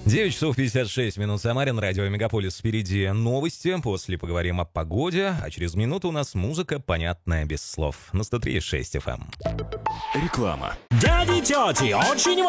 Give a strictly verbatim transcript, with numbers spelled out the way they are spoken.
девять часов пятьдесят шесть минут. Самарин, радио Мегаполис. Впереди новости, после поговорим о погоде, а через минуту у нас музыка, понятная без слов. На сто три и шесть эф эм. Реклама. Дяди, тети, очень